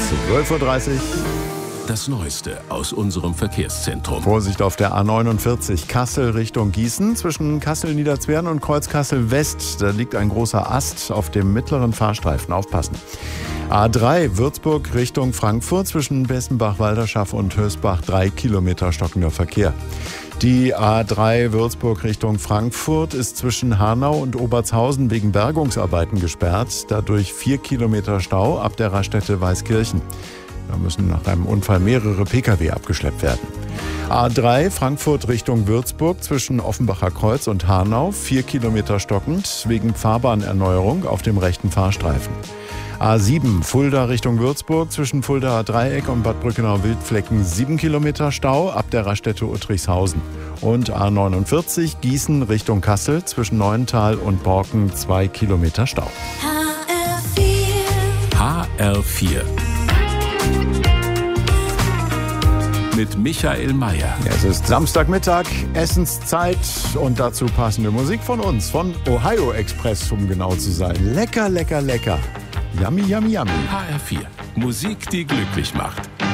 12:30 Uhr. Das Neueste aus unserem Verkehrszentrum. Vorsicht auf der A49 Kassel Richtung Gießen. Zwischen Kassel-Niederzweren und Kreuz-Kassel-West. Da liegt ein großer Ast auf dem mittleren Fahrstreifen. Aufpassen. A3 Würzburg Richtung Frankfurt. Zwischen Bessenbach-Walderschaff und Hösbach 3 Kilometer stockender Verkehr. Die A3 Würzburg Richtung Frankfurt ist zwischen Hanau und Obertshausen wegen Bergungsarbeiten gesperrt. Dadurch 4 Kilometer Stau ab der Raststätte Weißkirchen. Da müssen nach einem Unfall mehrere Pkw abgeschleppt werden. A3 Frankfurt Richtung Würzburg zwischen Offenbacher Kreuz und Hanau 4 Kilometer stockend wegen Fahrbahnerneuerung auf dem rechten Fahrstreifen. A7 Fulda Richtung Würzburg zwischen Fuldaer Dreieck und Bad Brückenau-Wildflecken 7 Kilometer Stau ab der Raststätte Uttrichshausen. Und A49 Gießen Richtung Kassel zwischen Neuental und Borken 2 Kilometer Stau. HR4 mit Michael Mayer. Es ist Samstagmittag, Essenszeit und dazu passende Musik von uns, von Ohio Express, um genau zu sein. Lecker, lecker, lecker. Yummy, yummy, yummy. HR4. Musik, die glücklich macht.